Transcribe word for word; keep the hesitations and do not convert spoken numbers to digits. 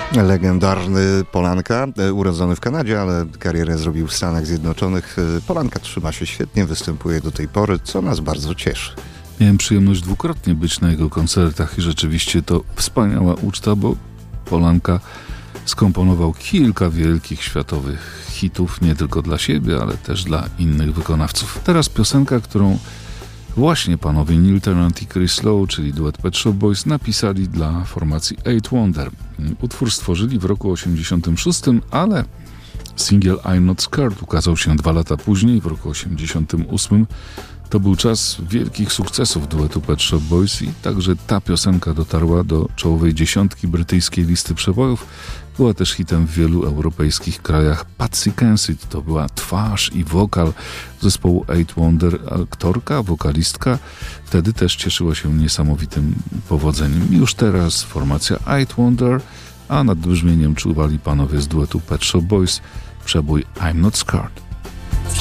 Legendarny Polanka, urodzony w Kanadzie, ale karierę zrobił w Stanach Zjednoczonych. Polanka trzyma się świetnie, występuje do tej pory, co nas bardzo cieszy. Miałem przyjemność dwukrotnie być na jego koncertach i rzeczywiście to wspaniała uczta, bo Polanka skomponował kilka wielkich światowych hitów, nie tylko dla siebie, ale też dla innych wykonawców. Teraz piosenka, którą właśnie panowie Neil Tennant i Chris Lowe, czyli duet Pet Shop Boys, napisali dla formacji Eight Wonder. Utwór stworzyli w roku osiemdziesiątym szóstym, ale singiel I'm Not Scared ukazał się dwa lata później, w roku osiemdziesiątym ósmym. To był czas wielkich sukcesów duetu Pet Shop Boys i także ta piosenka dotarła do czołowej dziesiątki brytyjskiej listy przebojów. Była też hitem w wielu europejskich krajach. Patsy Kensit to była twarz i wokal zespołu Eight Wonder, aktorka, wokalistka. Wtedy też cieszyła się niesamowitym powodzeniem. Już teraz formacja Eight Wonder, a nad brzmieniem czuwali panowie z duetu Pet Shop Boys przebój I'm Not Scared.